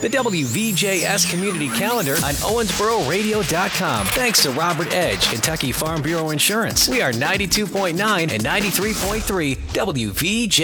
the WVJS Community Calendar on OwensboroRadio.com. Thanks to Robert Edge, Kentucky Farm Bureau Insurance. We are 92.9 and 93.3 WVJ.